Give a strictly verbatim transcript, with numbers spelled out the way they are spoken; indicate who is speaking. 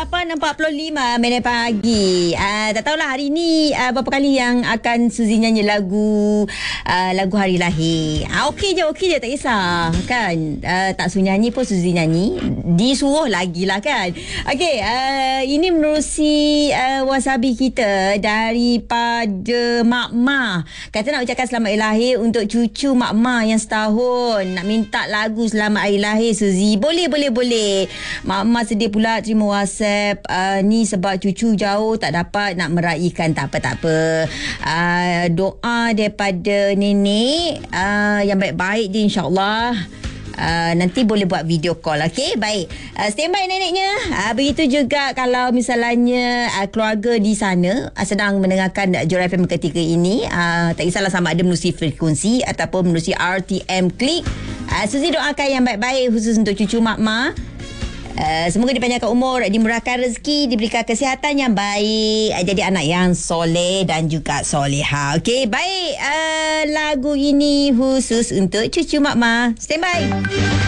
Speaker 1: lapan empat puluh lima minit pagi. Uh, tak tahulah hari ni uh, berapa kali yang akan Suzy nyanyi lagu uh, lagu hari lahir. Uh, okey je, okey je, tak kisah kan. Uh, tak suruh nyanyi pun Suzy nyanyi. Disuruh lagi lah kan. Okey, uh, ini menerusi uh, wasabi kita daripada Mak Ma. Kata nak ucapkan selamat hari lahir untuk cucu Mak Ma yang setahun. Nak minta lagu selamat hari lahir Suzy. Boleh, boleh, boleh. Mak Ma sedih pula terima WhatsApp uh, ni sebab cucu jauh tak dapat nak meraihkan. Tak apa, tak apa. Uh, doa daripada nenek uh, yang baik-baik je insyaAllah. Uh, nanti boleh buat video call. Okay, baik. Uh, standby neneknya. Uh, begitu juga kalau misalnya uh, keluarga di sana uh, sedang mendengarkan Joy F M ketika ini. Uh, tak kisahlah sama ada menerusi frekuensi ataupun menerusi R T M Klik. Uh, Suzy doakan yang baik-baik khusus untuk cucu Mak Ma. Uh, semoga dipanjangkan umur, dimurahkan rezeki, diberikan kesihatan yang baik, uh, jadi anak yang soleh dan juga soleha. Okey, baik. Uh, lagu ini khusus untuk cucu Mak Ma. Stand by.